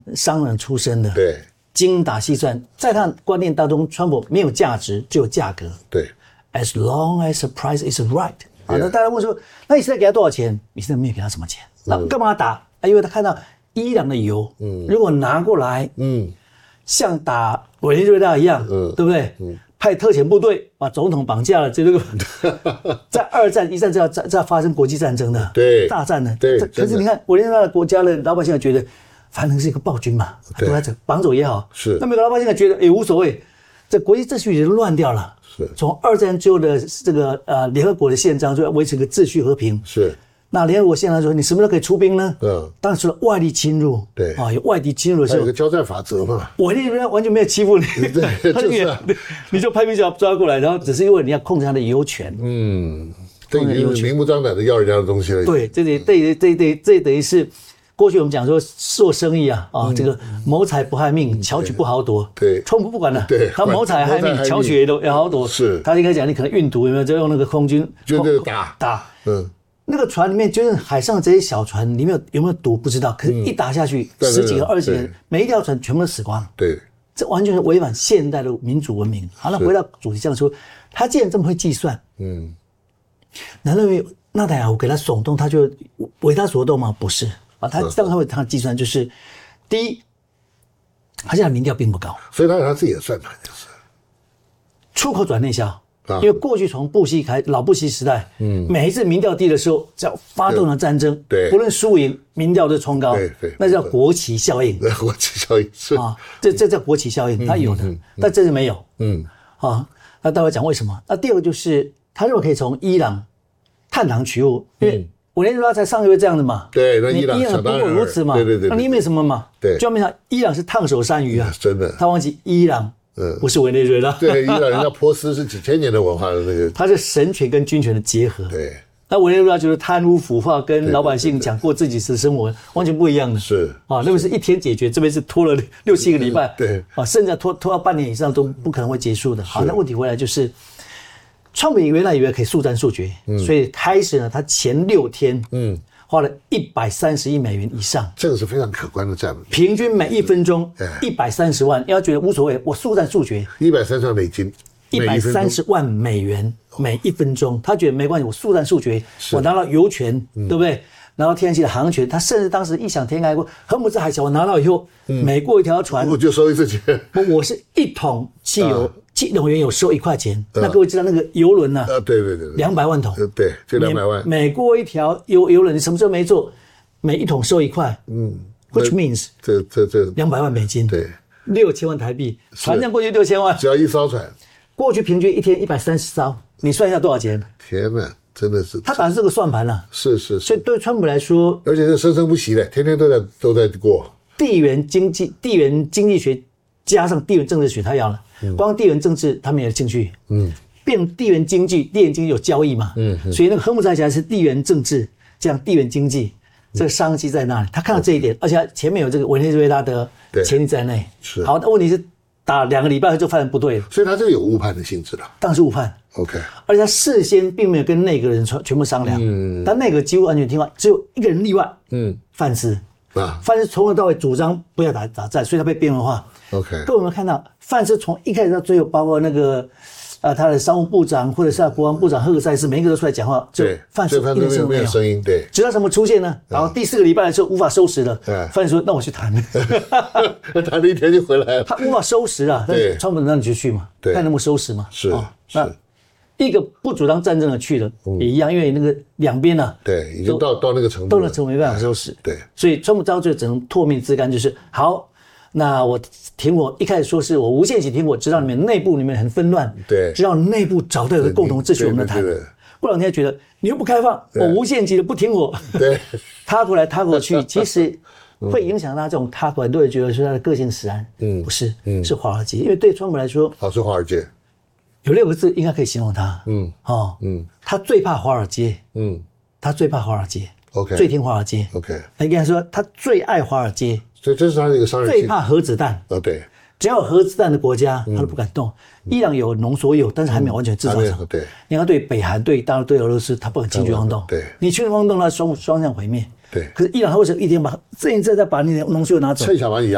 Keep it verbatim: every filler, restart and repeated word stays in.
商人出身的， 对， 精打细算，在他的观念当中，川普没有价值，只有价格。 对 ，as long as the price is right。啊，那大家问说，那你现在给他多少钱？你现在没有给他什么钱，那干嘛打？啊，因为他看到伊朗的油，嗯，如果拿过来，嗯，像打委内瑞拉一样，嗯，对不对？嗯。派特遣部队把总统绑架了，这个在二战、一战这要这要发生国际战争的， 对， 大战的， 对。 可是你看，委内瑞拉的国家的老百姓觉得，反正是一个暴君嘛，都在这绑走也好， 是。 那美国老百姓觉得也无所谓，这国际秩序已经乱掉了。 是。从二战之后的这个呃联合国的宪章就要维持个秩序和平。 是。那联合国宪章说，你什么时候可以出兵呢？嗯，当然除了外力侵入， 对啊，有外敌侵入的时候， 有个交战法则嘛。 委内瑞拉完全没有欺负你， 对，就是、啊、 你就派兵抓抓过来，然后只是因为你要控制他的油权。 嗯，这已经是明目张胆的要人家的东西了。 对，这得这这这这等于是过去我们讲说做生意啊啊，嗯、这个谋财不害命，巧取不好夺。 对， 川普不管了， 对， 他谋财害命，巧取也都也好夺。 是， 他应该讲你可能运毒有没有，就用那个空军就这个打打，嗯。那个船里面就是海上这些小船里面有有没有毒不知道，可是一打下去、嗯、十几个、二十几个，每一条船全部都死光了。 对， 这完全是违反现代的民主文明。好，那回到主题这样说，他既然这么会计算，嗯，难道纳坦雅胡给他耸动，他就为他所动吗？不是啊，他当他会他计算就是，第一，他现在民调并不高， 所以他有他自己的算盘，就是出口转内销。因为过去从布希开老布希时代，嗯，每一次民调低的时候，只要发动了战争， 对， 不论输赢，民调都冲高， 对对， 那叫国旗效应。 国旗效应是啊，这这叫国旗效应，它有的，但这是没有，嗯，啊，那待会讲为什么？那第二个就是他认为可以从伊朗探囊取物，因为委内瑞拉才上个月这样的嘛， 对，那伊朗伊朗不过如此嘛， 对对对， 那你没什么嘛， 对， 就要没想伊朗是烫手山芋啊， 真的， 他忘记伊朗。嗯，不是委内瑞拉。 对，伊朗人家波斯是几千年的文化的那个， 它是神权跟军权的结合。 对， 那委内瑞拉就是贪污腐化，跟老百姓讲过自己的生活完全不一样的。 是啊，那边是一天解决，这边是拖了六七个礼拜。 对啊，甚至拖拖到半年以上都不可能会结束的。好，那问题回来就是，川普原来以为可以速战速决，嗯、所以开始呢，他前六天，嗯。花了一百三十亿美元以上， 这个是非常可观的战略。 平均每一分钟一百三十万，要觉得无所谓，我速战速决。 一百三十万美金， 一百三十万美元每一分钟，他觉得没关系，我速战速决，我拿到油权，嗯、对不对？拿到天然气的航权，他甚至当时异想天开过，荷姆兹海峡我拿到以后，嗯、每过一条船我就收一次钱。 我是一桶汽油。啊一桶原油收一块钱，那各位知道那个油轮呢？ 啊，对对对， 两百万桶， 对，就两百万。 每过一条油油轮，你什么时候没做？每一桶收一块，嗯 ，which means 这这这两百万美金， 对， 六千万台币，船上过去六千万， 只要一艘船， 过去平均一天一百三十艘，你算一下多少钱？ 天哪，真的是， 他打的是这个算盘了， 是是是， 所以对川普来说， 而且是生生不息的，天天都在都在过。 地缘经济、地缘经济学加上地缘政治学，他要了。光地缘政治他们也有兴趣，嗯，变地缘经济，地缘经济有交易嘛，嗯，所以那个荷姆兹海峡是地缘政治，这样地缘经济，这个商机在那里，他看到这一点，而且前面有这个委内瑞拉的潜力在内， 是好，那问题是打两个礼拜就发现不对了， 所以他这个有误判的性质了， 当然是误判 ，OK， 而且他事先并没有跟内阁人全全部商量，嗯，但内阁几乎完全听话，只有一个人例外，嗯，范斯。啊，范斯从头到尾主张不要打打战，所以他被边缘化。 OK， 各位有没有看到范斯从一开始到最后，包括那个呃他的商务部长或者是国防部长赫克塞斯，每一个都出来讲话，就范斯一点声都没有声音，对， 直到什么出现呢？然后第四个礼拜的时候无法收拾了，范斯说：“那我去谈。” 谈了一天就回来了， 他无法收拾啊，但是川普让你就去嘛，看能不能收拾嘛。 是是。 一个不主张战争的去了，嗯、也一样，因为那个两边呢， 对，已经到到那个程度了， 到那程度没办法收拾， 对， 所以川普到最后只能唾面自干，就是好，那我停火，一开始说是我无限期停火，直到你们内部里面很纷乱， 对， 直到内部找到一个共同秩序，我们谈。过两天觉得你又不开放，我无限期的不停火， 对， 他过来他过去，其实会影响他这种他很多人觉得是他的个性使然，嗯，不是，嗯，是华尔街，因为对川普来说， 好是华尔街。 有六个字应该可以形容他，嗯，哦，嗯，他最怕华尔街，嗯，他最怕华尔街 ，OK， 最听华尔街 ，OK， 应该说他最爱华尔街， 所以这是他的一个商人， 最怕核子弹， 哦，对， 只要有核子弹的国家，他都不敢动。伊朗有浓缩铀，但是还没有完全制造成， 对， 你要对北韩、对大陆、对俄罗斯，他不敢轻举妄动， 对， 你轻举妄动，他双双向毁灭， 对。 可是伊朗他为什么一天把这一次再把你的浓缩铀拿走？ 趁小蚂蚁啊。